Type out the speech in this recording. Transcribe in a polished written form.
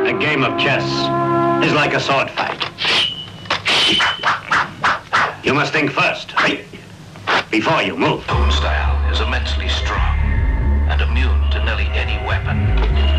A game of chess is like a sword fight. You must think first, before you move. Own style is immensely strong and immune to nearly any weapon.